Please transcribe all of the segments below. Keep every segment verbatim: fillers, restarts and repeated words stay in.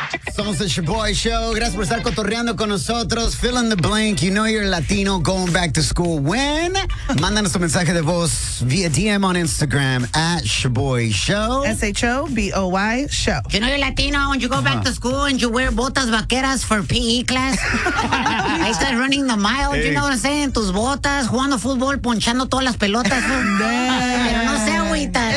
Somos el Shaboy Show. Gracias por estar cotorreando con nosotros. Fill in the blank. You know you're Latino going back to school. When? Mándanos tu mensaje de voz via D M on Instagram at Shaboy Show. S H O B O Y Show. You know you're Latino when you go back to school and you wear botas vaqueras for P E class. Ahí estás running the mile, hey. You know what I'm saying? Tus botas, jugando fútbol, ponchando todas las pelotas. Pero no se agüita.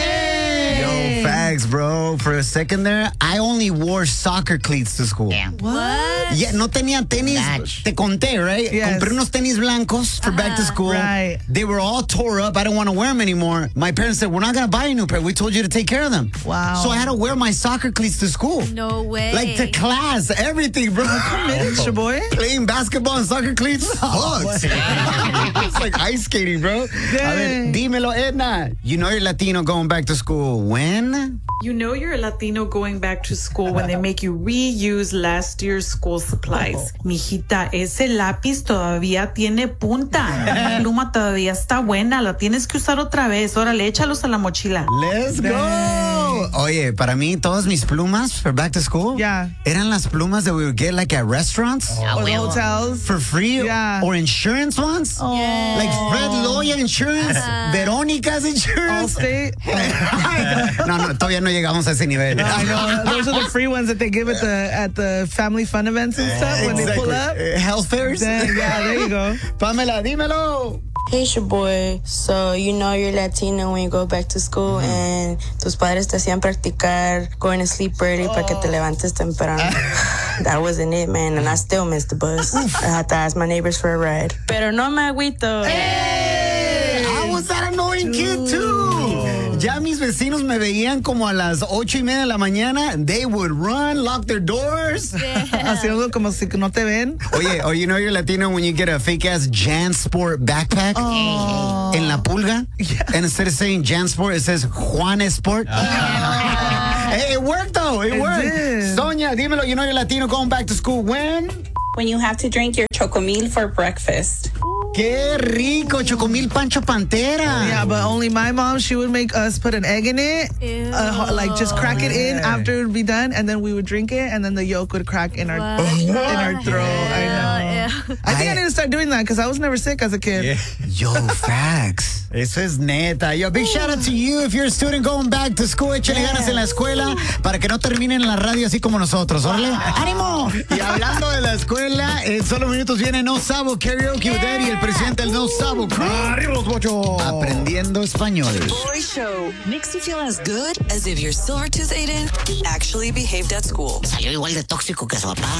Yo, facts, bro. For a second there, I only wore soccer cleats to school. Damn. What? Yeah, no tenía tenis. Gosh. Te conté, right? Yes. Compré unos tenis blancos for uh-huh. back to school. Right. They were all tore up. I didn't want to wear them anymore. My parents said, we're not going to buy a new pair. We told you to take care of them. Wow. So I had to wear my soccer cleats to school. No way. Like to class, everything, bro. Committed, Shaboy. Playing basketball and soccer cleats sucks. It's like ice skating, bro. Dang. A ver, dímelo, Edna. You know you're Latino going back to school. When? You know you're a Latino going back to school when they make you reuse last year's school supplies. Mijita, ese lápiz todavía tiene punta. La pluma todavía está buena. La tienes que usar otra vez. Órale, échalos a la mochila. Let's go. Oye, para mí, todas mis plumas for back to school yeah. eran las plumas that we would get like at restaurants. Oh, or hotels. For free. Yeah. Or insurance ones. Oh. Like Fred Loya Insurance. Uh, Veronica's Insurance. Allstate. no, no, todavía no llegamos a ese nivel. No, I know. Those are the free ones that they give at the at the family fun events and stuff when exactly. they pull up. Uh, health fairs. Then, yeah, there you go. Pamela, dímelo. Hey, Shaboy. So, you know you're Latino when you go back to school mm-hmm. and tus padres te hacían practicar going to sleep early oh. para que te levantes temprano. That wasn't it, man, and I still missed the bus. I had to ask my neighbors for a ride. Pero no me agüito. Hey! I was that annoying kid, too. Ya mis vecinos me veían como a las ocho y media de la mañana. They would run, lock their doors. Yeah. Haciendo como si no te ven. Oye, or you know you're Latino when you get a fake-ass JanSport backpack oh. en la pulga. Yeah. And instead of saying JanSport, it says Juanesport. Oh. Hey, it worked, though. It, it worked. Did. Sonia, dímelo. You know you're Latino going back to school when? When you have to drink your chocomil for breakfast. Qué rico, Chocomil Pancho Pantera. Yeah, but only my mom, she would make us put an egg in it, uh, like just crack it in after it would be done, and then we would drink it, and then the yolk would crack in our in our throat. I know. Yeah. I think I, I need to start doing that because I was never sick as a kid. Yeah. Yo, facts. Eso es neta. Yo, big shout out to you if you're a student going back to school. Échale yeah. ganas en la escuela para que no terminen en la radio así como nosotros. ¡Órale! ¡Ánimo! Y hablando de la escuela, en solo minutos viene No Sabo Karaoke with Eddie, el presidente del No Sabo Crew. ¡Arriba los bochos! Aprendiendo español. Boy Show makes you feel as good as if your silver tooth Aiden actually behaved at school. Salió igual de tóxico que su papá.